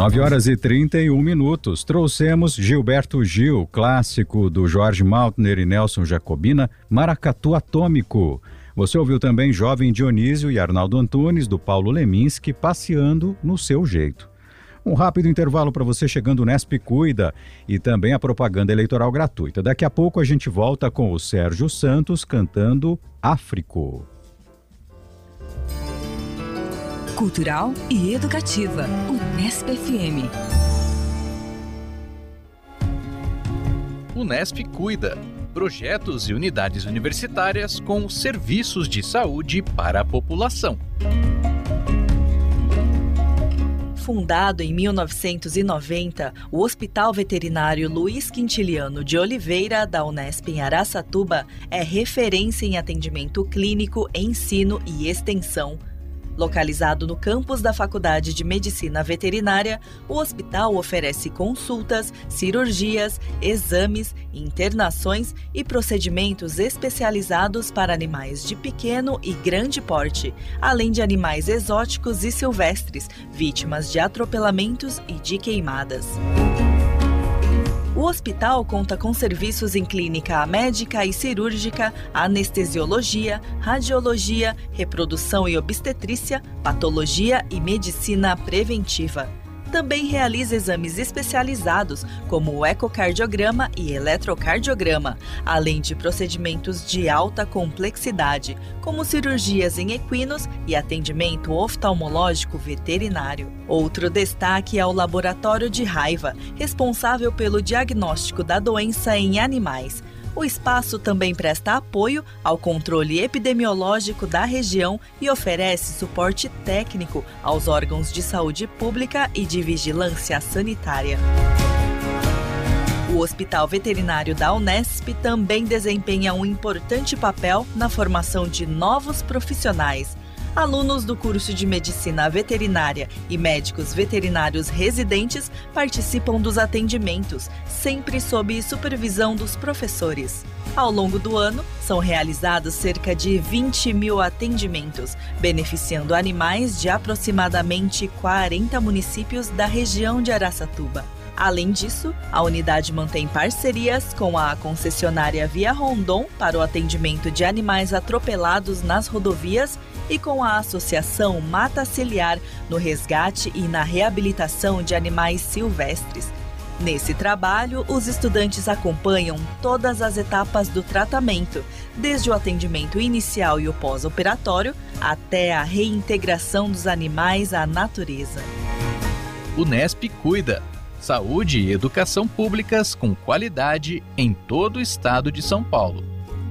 9h31. Trouxemos Gilberto Gil, clássico do Jorge Maltner e Nelson Jacobina, Maracatu Atômico. Você ouviu também Jovem Dionísio e Arnaldo Antunes, do Paulo Leminski, Passeando no Seu Jeito. Um rápido intervalo para você chegando o Unesp Cuida e também a propaganda eleitoral gratuita. Daqui a pouco a gente volta com o Sérgio Santos cantando Áfrico. Cultural e educativa. Unesp FM. Unesp Cuida. Projetos e unidades universitárias com serviços de saúde para a população. Fundado em 1990, o Hospital Veterinário Luiz Quintiliano de Oliveira, da Unesp em Araçatuba, é referência em atendimento clínico, ensino e extensão. Localizado no campus da Faculdade de Medicina Veterinária, o hospital oferece consultas, cirurgias, exames, internações e procedimentos especializados para animais de pequeno e grande porte, além de animais exóticos e silvestres, vítimas de atropelamentos e de queimadas. O hospital conta com serviços em clínica médica e cirúrgica, anestesiologia, radiologia, reprodução e obstetrícia, patologia e medicina preventiva. Também realiza exames especializados, como o ecocardiograma e eletrocardiograma, além de procedimentos de alta complexidade, como cirurgias em equinos e atendimento oftalmológico veterinário. Outro destaque é o Laboratório de Raiva, responsável pelo diagnóstico da doença em animais. O espaço também presta apoio ao controle epidemiológico da região e oferece suporte técnico aos órgãos de saúde pública e de vigilância sanitária. O Hospital Veterinário da Unesp também desempenha um importante papel na formação de novos profissionais. Alunos do curso de Medicina Veterinária e médicos veterinários residentes participam dos atendimentos, sempre sob supervisão dos professores. Ao longo do ano, são realizados cerca de 20 mil atendimentos, beneficiando animais de aproximadamente 40 municípios da região de Araçatuba. Além disso, a unidade mantém parcerias com a concessionária Via Rondon para o atendimento de animais atropelados nas rodovias e com a Associação Mata Ciliar no resgate e na reabilitação de animais silvestres. Nesse trabalho, os estudantes acompanham todas as etapas do tratamento, desde o atendimento inicial e o pós-operatório até a reintegração dos animais à natureza. Unesp Cuida. Saúde e educação públicas com qualidade em todo o estado de São Paulo.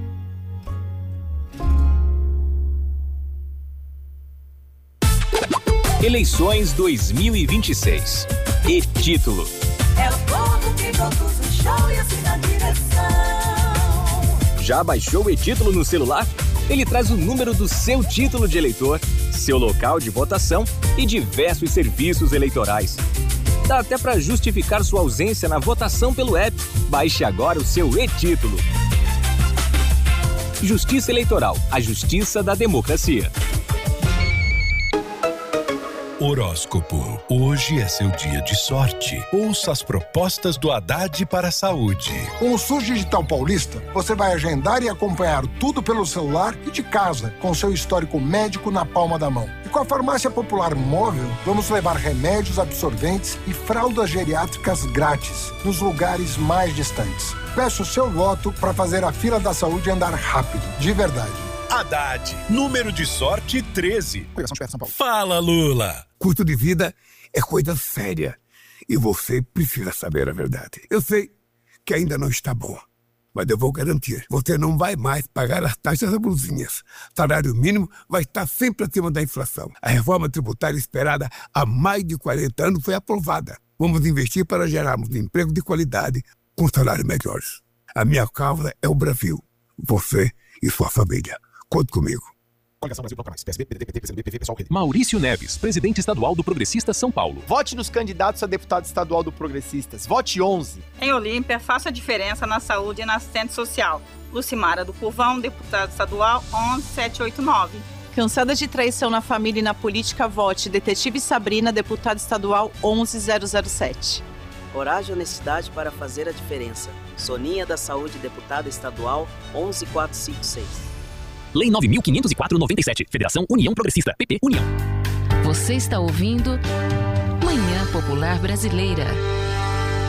Eleições 2026. E-título. É o povo que produz o show e assim na direção. Já baixou o e-título no celular? Ele traz o número do seu título de eleitor, seu local de votação e diversos serviços eleitorais. Dá até para justificar sua ausência na votação pelo app. Baixe agora o seu e-título. Justiça Eleitoral, a justiça da democracia. Horóscopo. Hoje é seu dia de sorte. Ouça as propostas do Haddad para a saúde. Com o SUS Digital Paulista, você vai agendar e acompanhar tudo pelo celular e de casa, com seu histórico médico na palma da mão. E com a Farmácia Popular Móvel, vamos levar remédios, absorventes e fraldas geriátricas grátis nos lugares mais distantes. Peça o seu voto para fazer a fila da saúde andar rápido, de verdade. Haddad, número de sorte 13. Fala, Lula. Custo de vida é coisa séria e você precisa saber a verdade. Eu sei que ainda não está bom, mas eu vou garantir. Você não vai mais pagar as taxas abusivas. Salário mínimo vai estar sempre acima da inflação. A reforma tributária esperada há mais de 40 anos foi aprovada. Vamos investir para gerarmos emprego de qualidade com salários melhores. A minha causa é o Brasil. Você e sua família. Conte comigo. Maurício Neves, presidente estadual do Progressistas São Paulo. Vote nos candidatos a deputado estadual do Progressistas. Vote 11. Em Olímpia, faça a diferença na saúde e na assistente social. Lucimara do Curvão, deputado estadual 11789. Cansada de traição na família e na política, vote Detetive Sabrina, deputada estadual 11007. Coragem e honestidade para fazer a diferença. Soninha da Saúde, deputada estadual 11456. Lei 9.504/97. Federação União Progressista. PP União. Você está ouvindo Manhã Popular Brasileira.